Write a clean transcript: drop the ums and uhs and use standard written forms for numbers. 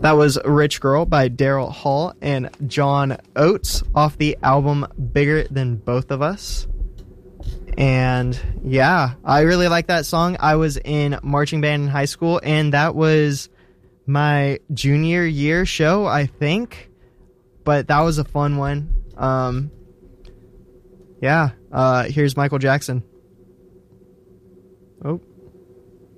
That was Rich Girl by Daryl Hall and John Oates off the album Bigger Than Both of Us. And yeah, I really like that song. I was in marching band in high school, and that was my junior year show, I think. But that was a fun one. Here's Michael Jackson. Oh.